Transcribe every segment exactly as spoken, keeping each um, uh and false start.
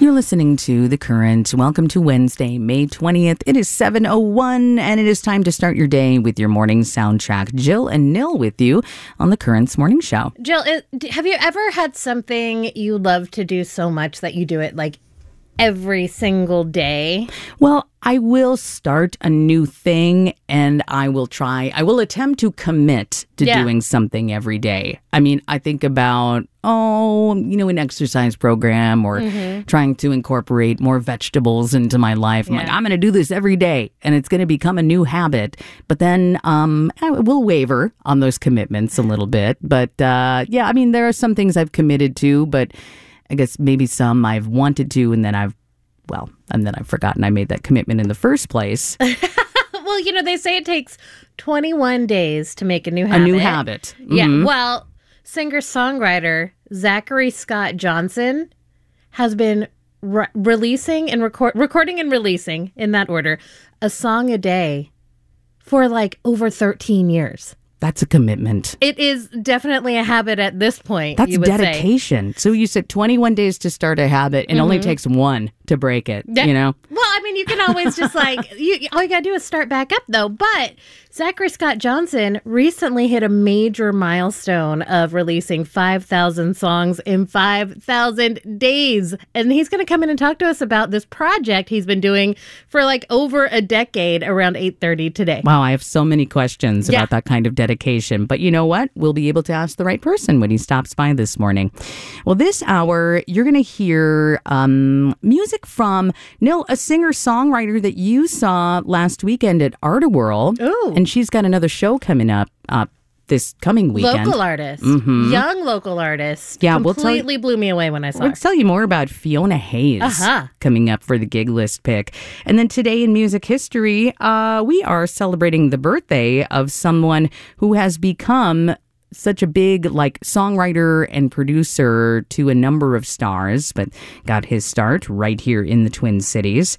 You're listening to The Current. Welcome to Wednesday, May twentieth. It is seven oh one, and it is time to start your day with your morning soundtrack. Jill and Nil with you on The Current's morning show. Jill, have you ever had something you love to do so much that you do it like every single day? Well, I will start a new thing and I will try, I will attempt to commit to yeah. doing something every day. I mean, I think about, oh, you know, an exercise program or mm-hmm. trying to incorporate more vegetables into my life. I'm yeah. like, I'm going to do this every day and it's going to become a new habit. But then um, I will waver on those commitments a little bit. But uh, yeah, I mean, there are some things I've committed to, but I guess maybe some I've wanted to and then I've Well, and then I've forgotten I made that commitment in the first place. Well, you know, they say it takes twenty-one days to make a new habit. A new habit. Mm-hmm. Yeah. Well, singer-songwriter Zachary Scott Johnson has been re- releasing and record recording and releasing, in that order, a song a day for like over thirteen years. That's a commitment. It is definitely a habit at this point. That's you would dedication. Say. So you said twenty-one days to start a habit and mm-hmm. only takes one to break it, yeah. you know? Well, I mean, you can always just like, you, all you got to do is start back up, though. But Zachary Scott Johnson recently hit a major milestone of releasing five thousand songs in five thousand days. And he's going to come in and talk to us about this project he's been doing for like over a decade around eight thirty today. Wow, I have so many questions yeah. about that kind of dedication. But you know what? We'll be able to ask the right person when he stops by this morning. Well, this hour, you're going to hear um, music from Nil, a singer-songwriter that you saw last weekend at Art-A-Whirl. Ooh. And she's got another show coming up uh, this coming weekend. Local artist. Mm-hmm. Young local artist. Yeah, Completely we'll tell, blew me away when I saw we'll her. tell you more about Fiona Hayes uh-huh. coming up for the gig list pick. And then today in music history, uh, we are celebrating the birthday of someone who has become such a big like songwriter and producer to a number of stars, but got his start right here in the Twin Cities.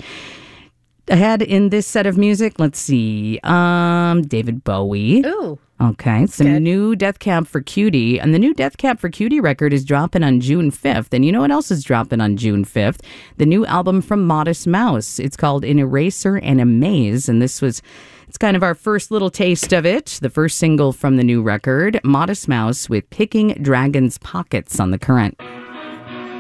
Ahead in this set of music, let's see, um, David Bowie. Ooh. Okay, some good. new Death Cab for Cutie. And the new Death Cab for Cutie record is dropping on June fifth. And you know what else is dropping on June fifth? The new album from Modest Mouse. It's called An Eraser and a Maze. And this was, it's kind of our first little taste of it. The first single from the new record, Modest Mouse with Picking Dragon's Pockets on The Current.